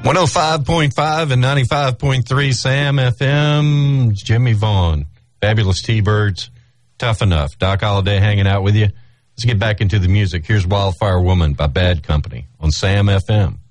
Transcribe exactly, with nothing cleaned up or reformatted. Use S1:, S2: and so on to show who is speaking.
S1: one oh five point five and ninety-five point three Sam F M. Jimmy Vaughn. Fabulous T-Birds. Tough Enough. Doc Holliday hanging out with you. Let's get back into the music. Here's Wildfire Woman by Bad Company on Sam F M.